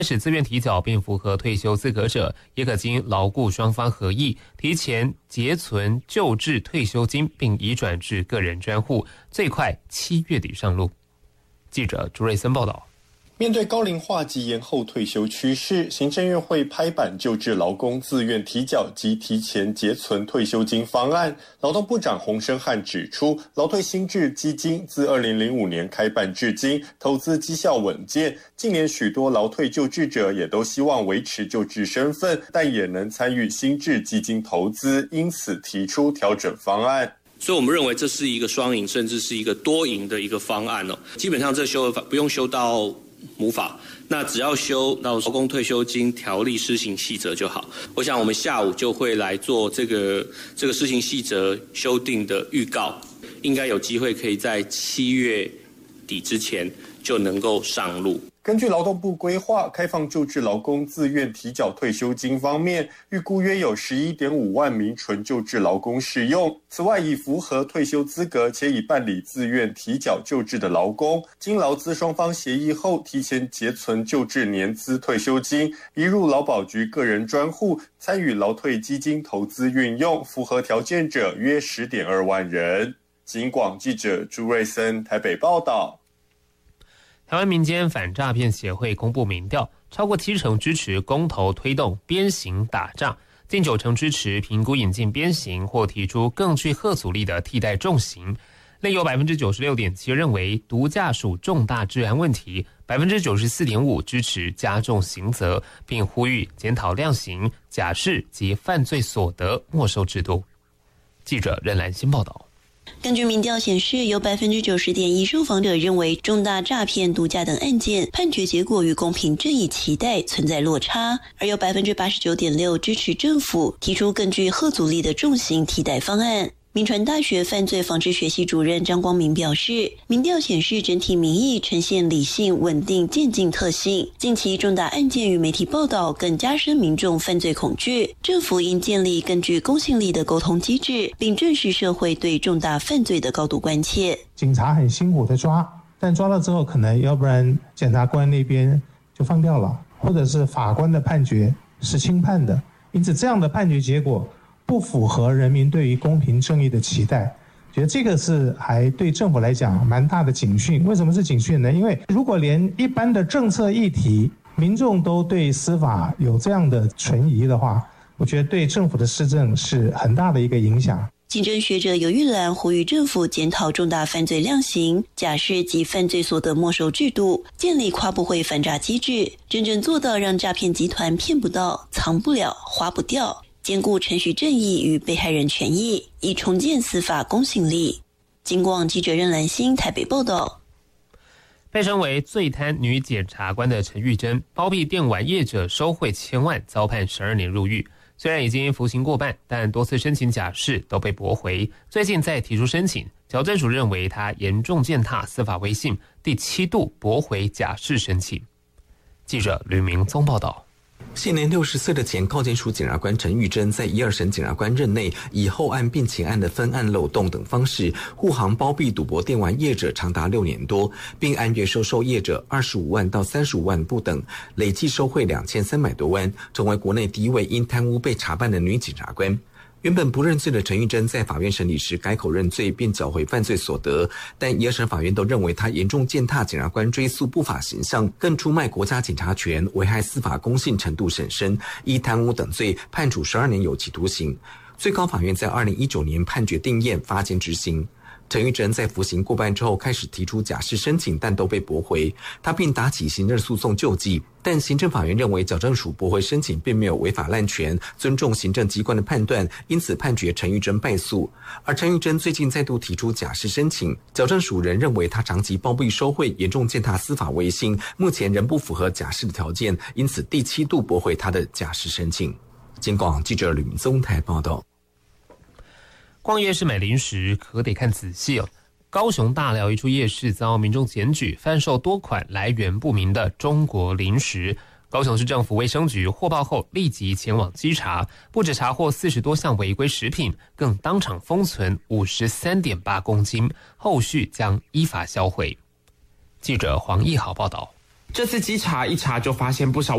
使自愿提缴并符合退休资格者，也可经劳雇双方合意提前结存旧制退休金，并移转至个人专户，最快7月底上路。记者朱瑞森报道。 面对高龄化及延后退休趋势，行政院会拍板旧制劳工自愿提缴及提前结存退休金方案。劳动部长洪申翰指出，劳退新制基金自2005年开办至今，投资绩效稳健。近年许多劳退旧制者也都希望维持旧制身份，但也能参与新制基金投资，因此提出调整方案。 所以我们认为这是一个双赢，甚至是一个多赢的一个方案哦。基本上这修法不用修到母法，那只要修到劳工退休金条例施行细则就好。我想我们下午就会来做这个施行细则修订的预告，应该有机会可以在7月底之前就能够上路。 根据劳动部规划，开放旧制劳工自愿提缴退休金方面，预估约有11.5万名纯旧制劳工适用。此外，已符合退休资格且已办理自愿提缴旧制的劳工，经劳资双方协议后，提前结存旧制年资退休金，移入劳保局个人专户，参与劳退基金投资运用，符合条件者约10.2万人。警广记者朱瑞森台北报道。 台湾民间反诈骗协会公布民调，超过70%支持公投推动鞭刑打诈，近90%支持评估引进鞭刑或提出更具吓阻力的替代重刑，另有 96.7% 认为毒驾属重大治安问题， 94.5% 支持加重刑责，并呼吁检讨量刑、假释及犯罪所得没收制度。记者任兰心报道。 根据民调显示，有 90.1% 受访者认为重大诈骗、毒驾等案件判决结果与公平正义期待存在落差，而有 89.6% 支持政府提出更具吓阻力的重刑替代方案。民传大学犯罪防治学系主任张光明表示，民调显示整体民意呈现理性、稳定、渐进特性。近期重大案件与媒体报道更加深民众犯罪恐惧，政府应建立更具公信力的沟通机制，并正视社会对重大犯罪的高度关切。 警察很辛苦的抓，但抓了之后可能要不然检察官那边就放掉了，或者是法官的判决是轻判的，因此这样的判决结果不符合人民对于公平正义的期待，觉得这个是还对政府来讲蛮大的警讯。为什么是警讯呢？因为如果连一般的政策议题民众都对司法有这样的存疑的话，我觉得对政府的施政是很大的一个影响。 竞争学者尤玉兰呼吁政府检讨重大犯罪量刑、假释及犯罪所得没收制度，建立跨部会反诈机制，真正做到让诈骗集团骗不到、藏不了、花不掉，兼顾程序正义与被害人权益，以重建司法公信力。警广记者任兰心台北报道。 被称为最贪女检察官的陈玉珍，包庇电玩业者收贿1000万，遭判12年入狱。虽然已经服刑过半，但多次申请假释都被驳回。最近再提出申请，矫正署认为他严重践踏司法威信，第7度驳回假释申请。记者吕明宗报道。 现年60岁的前高检署检察官陈玉珍，在1、2审检察官任内，以后案并前案的分案漏洞等方式，护航包庇赌博电玩业者长达6年多，并按月收受业者25万到35万不等，累计收贿2300多万，成为国内第一位因贪污被查办的女检察官。原本不认罪的陈玉珍在法院审理时改口认罪，并缴回犯罪所得，但1、2审法院都认为他严重践踏检察官追诉不法形象，更出卖国家检察权，危害司法公信程度甚深，依贪污等罪判处12年有期徒刑。最高法院在2019年判决定验，发监执行。陈玉珍在服刑过半之后开始提出假释申请，但都被驳回，他并打起行政诉讼救济。但行政法院认为矫正署驳回申请并没有违法滥权，尊重行政机关的判断，因此判决陈玉珍败诉。而陈玉珍最近再度提出假释申请，矫正署仍认为他长期包庇收贿，严重践踏司法威信，目前仍不符合假释的条件，因此第7度驳回他的假释申请。警广记者吕明宗台报道。 逛夜市买零食可得看仔细哦。高雄大寮一处夜市遭民众检举贩售多款来源不明的中国零食，高雄市政府卫生局获报后立即前往稽查，不止查获40多项违规食品，更当场封存53.8公斤，后续将依法销毁。记者黄义豪报道。 这次稽查一查就发现不少